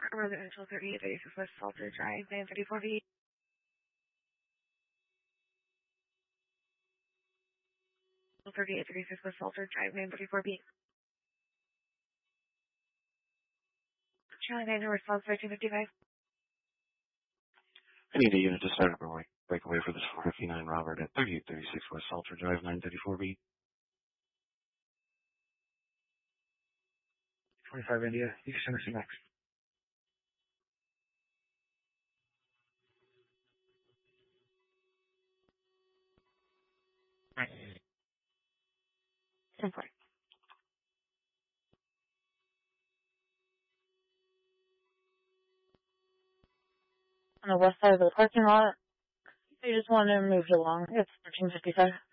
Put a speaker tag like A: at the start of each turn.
A: Residential 3836 West Salter Drive, 934B. 3836 West Salter Drive, 934B. Charlie 9 response 1355.
B: I need a unit to start up a breakaway for this 459 Robert at 3836 West Salter Drive, 934B.
C: 25 India. You can send us next. Right.
A: 10-4. On the west side of the parking lot. I just wanted to move along. It's 1355.